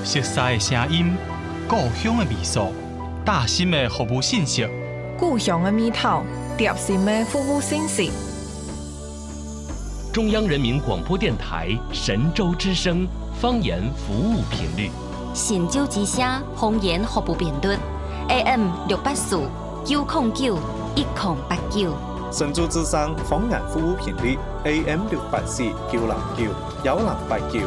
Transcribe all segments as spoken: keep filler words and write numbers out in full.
熟悉的声音，故乡的味素，大心的服务信息， 故乡的味道，贴心的服务信息。 中央人民广播电台神州之声方言服务频率， 神州之声方言服务频率 A M 六八四九零九一零八九。 神州之声方言服务频率 A M 六八四九零九一零八九。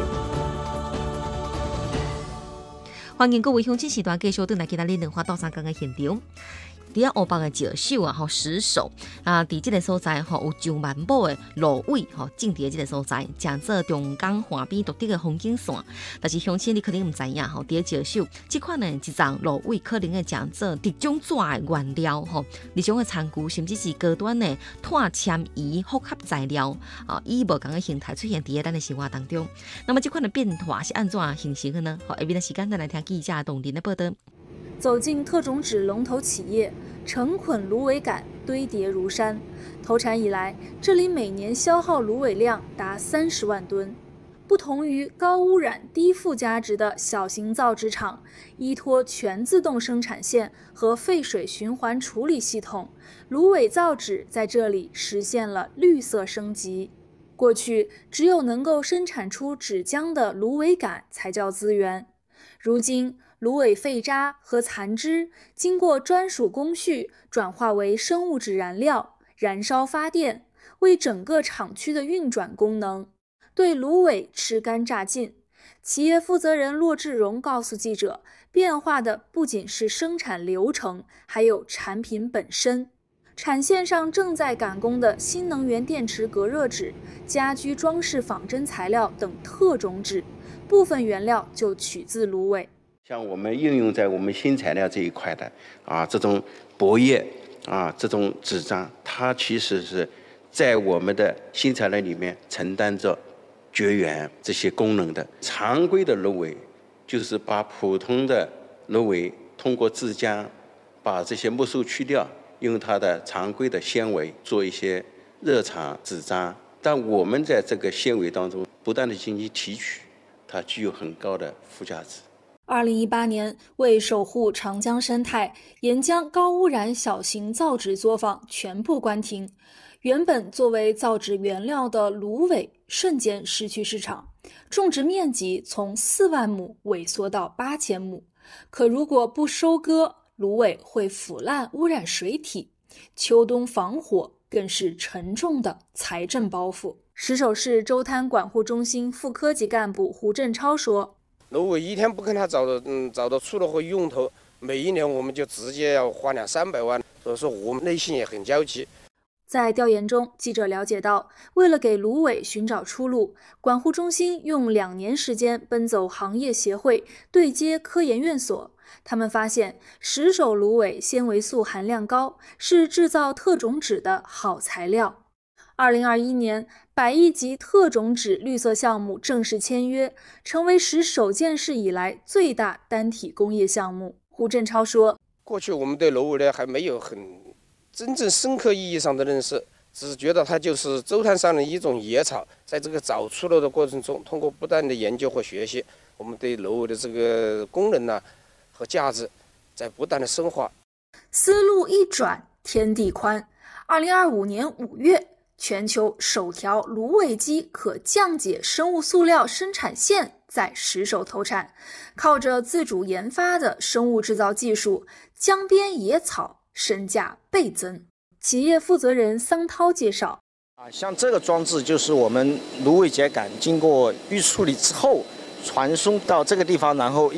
欢迎各位乡亲时段继续回来今仔日两花到三江的现场。伫啊湖北的石首啊，吼石首啊，伫即个所在吼有上万亩的芦苇吼，种伫即个所在，正做中港岸边独特的风景线。但是乡亲你可能唔知影吼，伫石首即款呢一丛芦苇可能会正做特种纸的原料吼，而种的残具甚至是高端的碳纤维复合材料啊，以无同的形态出现伫咱的生活当中。那么即款的变化是按怎形成的呢？好，下面的时间再来听记者董林的报道。 走进特种纸龙头企业，成捆芦苇杆堆叠如山。投产以来，这里每年消耗芦苇量达三十万吨。不同于高污染、低附加值的小型造纸厂，依托全自动生产线和废水循环处理系统，芦苇造纸在这里实现了绿色升级。过去，只有能够生产出纸浆的芦苇杆才叫资源，如今，芦苇废渣和残枝经过专属工序转化为生物质燃料，燃烧发电，为整个厂区的运转功能。对芦苇吃干榨净，企业负责人骆志荣告诉记者，变化的不仅是生产流程，还有产品本身。产线上正在赶工的新能源电池隔热纸、家居装饰仿真材料等特种纸，部分原料就取自芦苇。 像我们应用在我们新材料这一块的啊，这种薄叶啊，这种纸张，它其实是在我们的新材料里面承担着绝缘这些功能的。常规的芦苇就是把普通的芦苇通过制浆，把这些木素去掉，用它的常规的纤维做一些热场纸张。但我们在这个纤维当中不断的进行提取，它具有很高的附加值。 二零一八年，为守护长江生态，沿江高污染小型造纸作坊全部关停。原本作为造纸原料的芦苇瞬间失去市场，种植面积从四万亩萎缩到八千亩。可如果不收割，芦苇会腐烂污染水体，秋冬防火更是沉重的财政包袱。石首市周滩管护中心副科级干部胡振超说， 芦苇一天不跟它找到嗯找到出路和用头，每一年我们就直接要花两三百万，所以说我们内心也很焦急。 在调研中，记者了解到，为了给芦苇寻找出路，管护中心用两年时间奔走行业协会，对接科研院所。他们发现，石首芦苇纤维素含量高，是制造特种纸的好材料。二零二一年，百亿级特种纸绿色项目正式签约，成为石首建市以来最大单体工业项目。胡振超说， 过去我们对芦苇呢还没有很真正深刻意义上的认识，只是觉得它就是周滩上的一种野草。在这个找出路的过程中，通过不断的研究和学习，我们对芦苇的这个功能呢和价值在不断的深化。 思路一转，天地宽。二零二五年五月，全球首条芦苇基可降解生物塑料生产线在石首投产，靠着自主研发的生物制造技术，江边野草身价倍增。企业负责人桑涛介绍， 啊，像这个装置就是我们芦苇秸秆经过预处理之后传送到这个地方，然后